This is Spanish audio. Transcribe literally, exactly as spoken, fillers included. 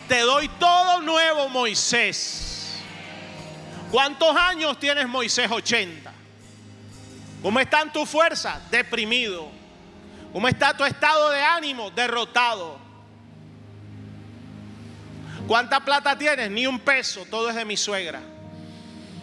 te doy todo nuevo, Moisés. ¿Cuántos años tienes, Moisés? ochenta. ¿Cómo están tus fuerzas? Deprimido. ¿Cómo está tu estado de ánimo? Derrotado. ¿Cuánta plata tienes? Ni un peso, todo es de mi suegra.